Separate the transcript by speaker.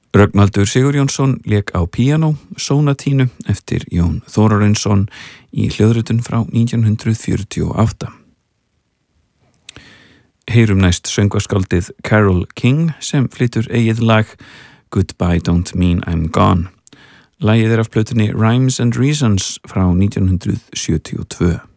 Speaker 1: Rögnvaldur Sigurjónsson lék á píanó Sónatínu eftir Jón Þórarinsson í hljóðritun frá 1948. Heyrum næst söngvaskáldið Carole King sem flytur eigið lag Goodbye Don't Mean I'm Gone. Lagið af plötunni Rhymes and Reasons frá 1972.